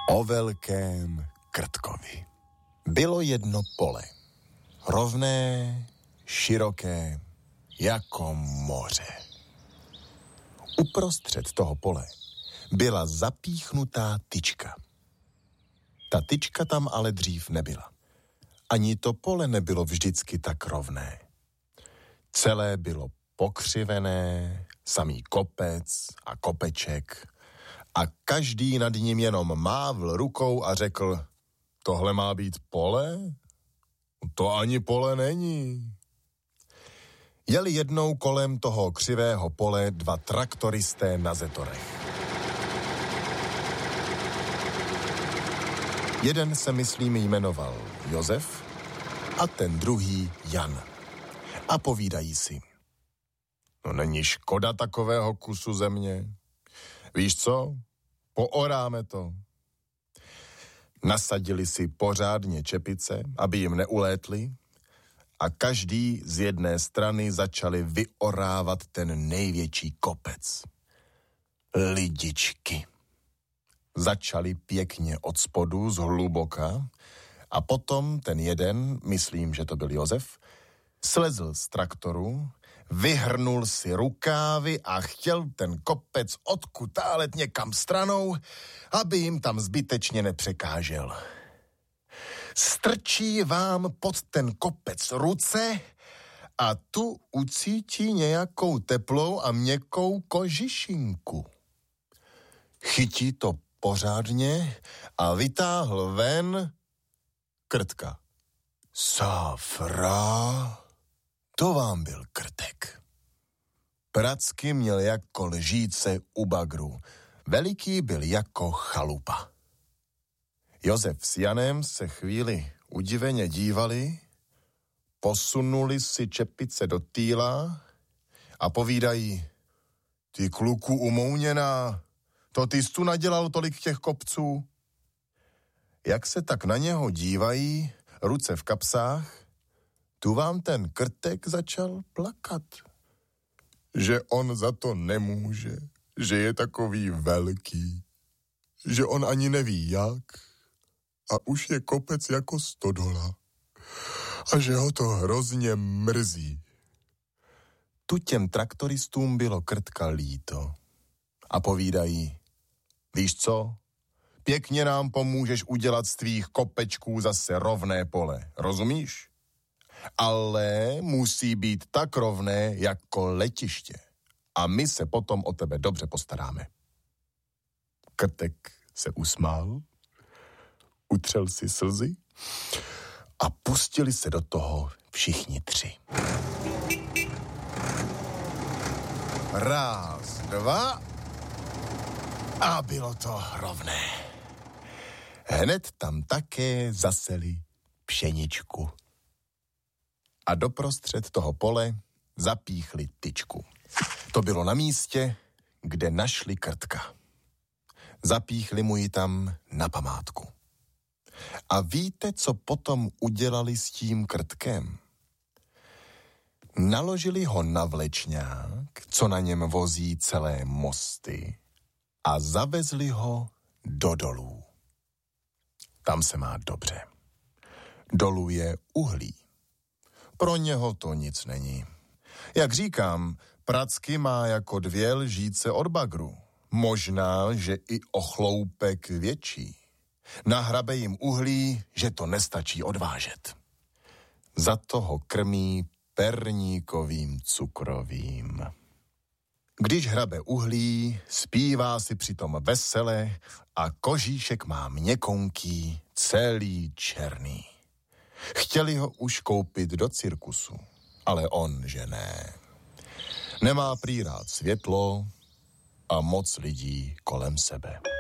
O velkém Krtkovi. Bylo jedno pole. Rovné, široké, jako moře. Uprostřed toho pole byla zapíchnutá tyčka. Ta tyčka tam ale dřív nebyla. Ani to pole nebylo vždycky tak rovné. Celé bylo pokřivené, samý kopec a kopeček a každý nad ním jenom mávl rukou a řekl: tohle má být pole? To ani pole není. Jeli jednou kolem toho křivého pole 2 traktoristé na zetorech. Jeden se, myslím, jmenoval Josef a ten druhý Jan. A povídají si: no není škoda takového kusu země. Víš co? Pooráme to. Nasadili si pořádně čepice, aby jim neulétly, a každý z jedné strany začali vyorávat ten největší kopec. Lidičky. Začali pěkně od spodu, zhluboka, a potom ten jeden, myslím, že to byl Josef, slezl z traktoru, vyhrnul si rukávy a chtěl ten kopec odkutálet někam stranou, aby jim tam zbytečně nepřekážel. Strčí vám pod ten kopec ruce a tu ucítí nějakou teplou a měkkou kožišinku. Chytí to pořádně a vytáhl ven Krtka. Safra, to vám byl Krtek. Pracky měl jako lžíce u bagru. Veliký byl jako chalupa. Josef s Janem se chvíli udiveně dívali, posunuli si čepice do týla a povídají: ty kluku umouněná, to ty jsi tu nadělal tolik těch kopců? Jak se tak na něho dívají, ruce v kapsách, tu vám ten Krtek začal plakat. Že on za to nemůže, že je takový velký, že on ani neví jak a už je kopec jako stodola a že ho to hrozně mrzí. Tu těm traktoristům bylo Krtka líto a povídají: víš co? Pěkně nám pomůžeš udělat z tvých kopečků zase rovné pole, rozumíš? Ale musí být tak rovné jako letiště. A my se potom o tebe dobře postaráme. Krtek se usmál, utřel si slzy a pustili se do toho všichni 3. 1, 2 a bylo to rovné. Hned tam také zaseli pšeničku. A doprostřed toho pole zapíchli tyčku. To bylo na místě, kde našli Krtka. Zapíchli mu ji tam na památku. A víte, co potom udělali s tím Krtkem? Naložili ho na vlečňák, co na něm vozí celé mosty, a zavezli ho do dolů. Tam se má dobře. Dolů je uhlí. Pro něho to nic není. Jak říkám, pracky má jako 2 lžíce od bagru. Možná, že i o chloupek větší. Nahrabe jim uhlí, že to nestačí odvážet. Za to ho krmí perníkovým cukrovým. Když hrabe uhlí, zpívá si přitom vesele a kožíšek má měkonký, celý černý. Chtěli ho už koupit do cirkusu, ale on, že ne. Nemá prý rád světlo a moc lidí kolem sebe.